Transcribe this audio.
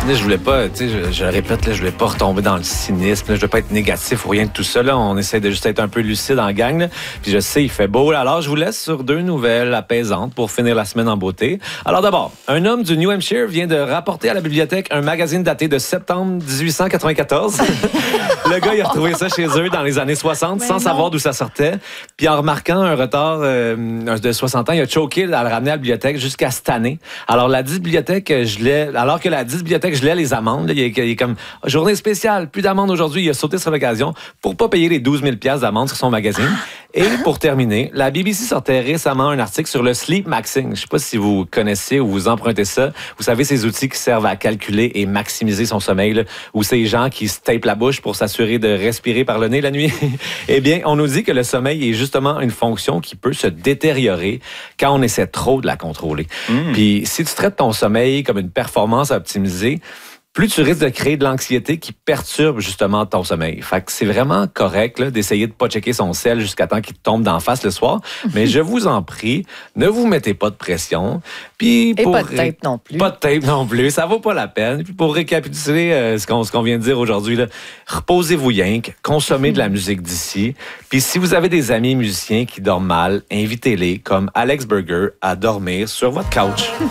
Là, je voulais pas, tu sais, je le répète, là, je voulais pas retomber dans le cynisme. Là, je veux pas être négatif ou rien de tout ça. Là. On essaie de juste être un peu lucide en gang. Là. Puis je sais, il fait beau. Là. Alors, je vous laisse sur 2 nouvelles apaisantes pour finir la semaine en beauté. Alors d'abord, un homme du New Hampshire vient de rapporter à la bibliothèque un magazine daté de septembre 1894. Le gars, il a retrouvé ça chez eux dans les années 60 sans savoir d'où ça sortait. Puis en remarquant un retard de 60 ans, il a choqué à le ramener à la bibliothèque jusqu'à cette année. Alors, la bibliothèque gelait, alors que la bibliothèque gelait les amendes, là, il est comme journée spéciale, plus d'amendes aujourd'hui. Il a sauté sur l'occasion pour pas payer les 12 000 $ d'amende sur son magazine. Et pour terminer, la BBC sortait récemment un article sur le sleep maxing. Je sais pas si vous connaissez ou vous empruntez ça. Vous savez, ces outils qui servent à calculer et maximiser son sommeil, là, ou ces gens qui se tapent la bouche pour s'assurer de respirer par le nez la nuit. Eh bien, on nous dit que le sommeil est justement une fonction qui peut se détériorer quand on essaie trop de la contrôler. Puis, si tu traites ton sommeil comme une performance à optimiser, plus tu risques de créer de l'anxiété qui perturbe justement ton sommeil. Fait que c'est vraiment correct là, d'essayer de pas checker son sel jusqu'à temps qu'il te tombe d'en face le soir. Mais je vous en prie, ne vous mettez pas de pression. Puis et pas de tape non plus. Pas de tape non plus, ça vaut pas la peine. Puis pour récapituler ce qu'on vient de dire aujourd'hui, là, reposez-vous yank, consommez de la musique d'ici. Puis si vous avez des amis musiciens qui dorment mal, invitez-les, comme Alex Burger, à dormir sur votre couch.